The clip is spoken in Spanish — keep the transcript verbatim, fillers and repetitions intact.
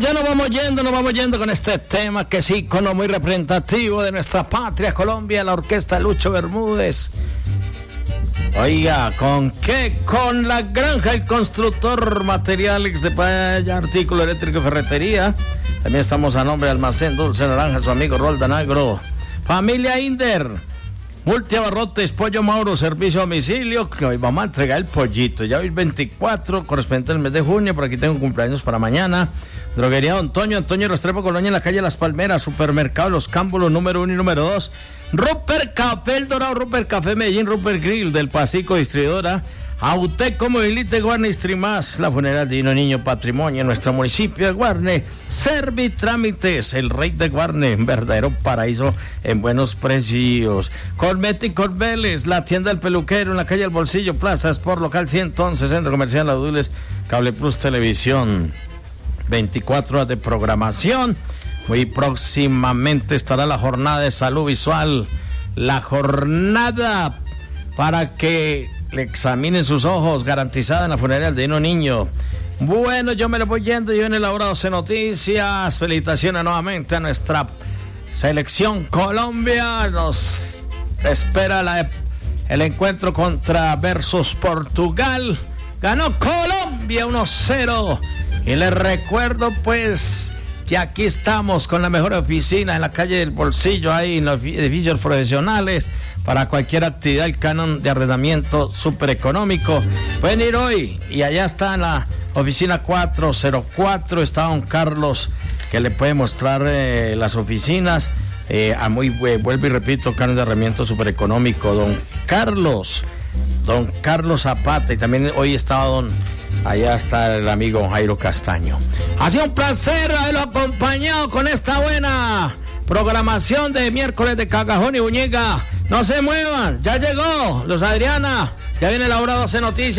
Ya nos vamos yendo, nos vamos yendo con este tema que es ícono muy representativo de nuestra patria, Colombia, la orquesta Lucho Bermúdez. Oiga, ¿con qué? Con La Granja, el constructor, materiales de paya, artículo eléctrico y ferretería. También estamos a nombre de Almacén Dulce Naranja, su amigo Roldan Agro. Familia Inder, multiabarrotes, Pollo Mauro, servicio a domicilio, que hoy vamos a entregar el pollito. Ya hoy veinticuatro, correspondiente al mes de junio, por aquí tengo un cumpleaños para mañana. Droguería Don Toño, Antonio Restrepo Colonia, en la calle Las Palmeras. Supermercado Los Cámbulos, número uno y número dos. Rupert Café El Dorado, Rupert Café Medellín, Rupert Grill del Pasico, distribuidora. Auteco Movilite, Guarne Streamás, la funeral Divino Niño, patrimonio en nuestro municipio de Guarne. Servitrámites, el rey de Guarne, un verdadero paraíso en buenos precios. Cormetti Corbeles, la tienda del peluquero en la calle El Bolsillo, Plaza Sport, local ciento once, Centro Comercial Adules, Cable Plus Televisión. veinticuatro horas de programación. Muy próximamente estará la jornada de salud visual, la jornada para que le examinen sus ojos, garantizada en la funeraria de Divino Niño. Bueno, yo me lo voy yendo, yo en el Ahora doce Noticias. Felicitaciones nuevamente a nuestra selección Colombia. Nos espera la, el encuentro contra versus Portugal. Ganó Colombia uno cero. Y les recuerdo pues que aquí estamos con la mejor oficina en la calle del Bolsillo, ahí en los edificios profesionales, para cualquier actividad, el canon de arrendamiento súper económico. Pueden ir hoy y allá está en la oficina cuatro cero cuatro, está don Carlos, que le puede mostrar eh, las oficinas, eh, a muy, eh, vuelvo y repito, canon de arrendamiento súper económico, don Carlos, don Carlos Zapata, y también hoy está don... Allá está el amigo Jairo Castaño. Ha sido un placer haberlo acompañado con esta buena programación de miércoles de Cagajón y Buñiga. No se muevan, ya llegó Los Adriana, ya viene la Hora doce Noticias.